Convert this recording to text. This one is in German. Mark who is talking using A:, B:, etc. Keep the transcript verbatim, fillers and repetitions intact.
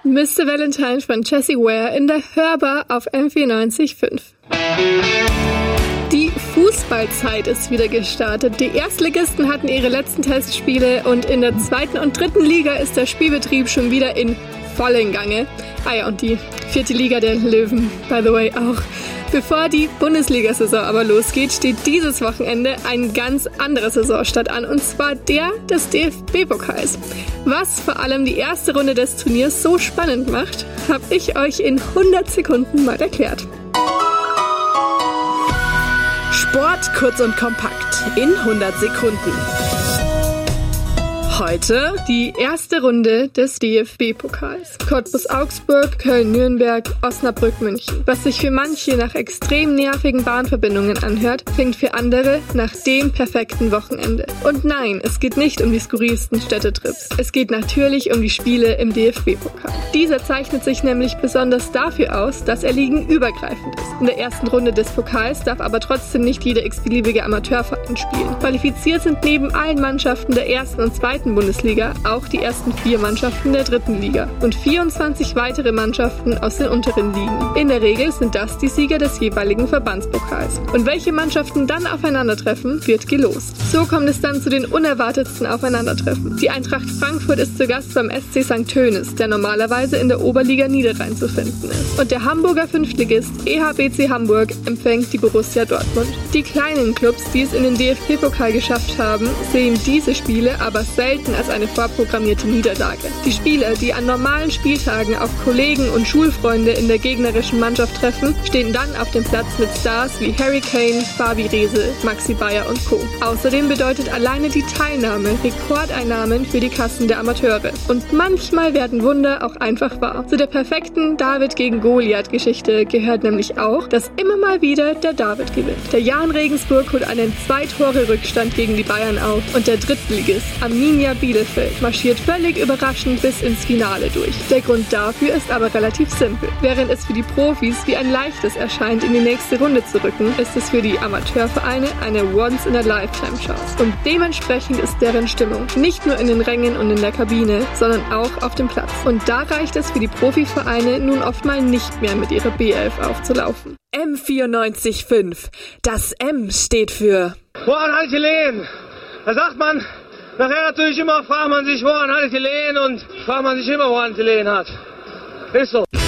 A: Mister Valentine von Jessie Ware in der Hörbar auf M vierundneunzig Komma fünf. Die Fußballzeit ist wieder gestartet. Die Erstligisten hatten ihre letzten Testspiele und in der zweiten und dritten Liga ist der Spielbetrieb schon wieder in vollem Gange. Ah ja, und die vierte Liga der Löwen, by the way, auch. Bevor die Bundesliga-Saison aber losgeht, steht dieses Wochenende ein ganz anderer Saisonstart an, und zwar der des D F B-Pokals. Was vor allem die erste Runde des Turniers so spannend macht, habe ich euch in hundert Sekunden mal erklärt.
B: Sport kurz und kompakt in hundert Sekunden. Heute
A: die erste Runde des D F B-Pokals. Cottbus-Augsburg, Köln-Nürnberg, Osnabrück-München. Was sich für manche nach extrem nervigen Bahnverbindungen anhört, klingt für andere nach dem perfekten Wochenende. Und nein, es geht nicht um die skurrilsten Städtetrips. Es geht natürlich um die Spiele im D F B-Pokal. Dieser zeichnet sich nämlich besonders dafür aus, dass er ligenübergreifend ist. In der ersten Runde des Pokals darf aber trotzdem nicht jeder x-beliebige Amateurverein spielen. Qualifiziert sind neben allen Mannschaften der ersten und zweiten Bundesliga auch die ersten vier Mannschaften der dritten Liga und vierundzwanzig weitere Mannschaften aus den unteren Ligen. In der Regel sind das die Sieger des jeweiligen Verbandspokals. Und welche Mannschaften dann aufeinandertreffen, wird gelost. So kommt es dann zu den unerwartetsten Aufeinandertreffen. Die Eintracht Frankfurt ist zu Gast beim S C Sankt Tönis, der normalerweise in der Oberliga Niederrhein zu finden ist. Und der Hamburger Fünftligist E H B C Hamburg empfängt die Borussia Dortmund. Die kleinen Clubs, die es in den D F B-Pokal geschafft haben, sehen diese Spiele aber selten als eine vorprogrammierte Niederlage. Die Spieler, die an normalen Spieltagen auf Kollegen und Schulfreunde in der gegnerischen Mannschaft treffen, stehen dann auf dem Platz mit Stars wie Harry Kane, Fabi Rehse, Maxi Bayer und Co. Außerdem bedeutet alleine die Teilnahme Rekordeinnahmen für die Kassen der Amateure. Und manchmal werden Wunder auch einfach wahr. Zu der perfekten David gegen Goliath-Geschichte gehört nämlich auch, dass immer mal wieder der David gewinnt. Der Jahn Regensburg holt einen Zwei-Tore-Rückstand gegen die Bayern auf und der Drittligist Arminia Bielefeld marschiert völlig überraschend bis ins Finale durch. Der Grund dafür ist aber relativ simpel. Während es für die Profis wie ein leichtes erscheint, in die nächste Runde zu rücken, ist es für die Amateurvereine eine Once-in-a-Lifetime-Chance. Und dementsprechend ist deren Stimmung nicht nur in den Rängen und in der Kabine, sondern auch auf dem Platz. Und da reicht es für die Profivereine nun oft mal nicht mehr, mit ihrer B elf aufzulaufen.
B: M vierundneunzig Komma fünf. Das M steht für...
C: Woran halte ich Lehen? Da sagt man... Nachher natürlich immer fragt man sich, woran hat es gelegen, und fragt man sich immer, woran es gelegen hat. Ist so.